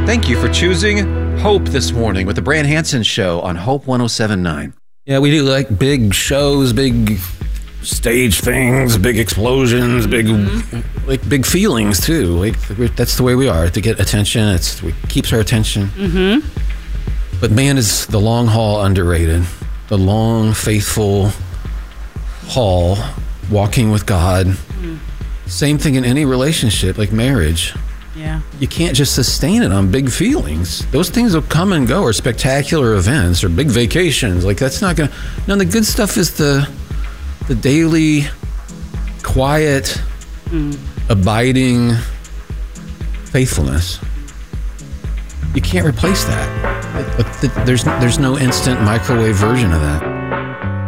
Thank you for choosing Hope this morning with the Brand Hansen Show on Hope 107.9. Yeah, we do like big shows, big stage things, big explosions, big feelings too. Like that's the way we are to get attention. It keeps our attention. Mm-hmm. But man, is the long haul underrated. The long, faithful haul, walking with God. Mm. Same thing in any relationship, like marriage. Yeah. You can't just sustain it on big feelings. Those things will come and go, or spectacular events, or big vacations. Like that's not gonna. No, the good stuff is the daily, quiet, abiding faithfulness. You can't replace that. There's no instant microwave version of that.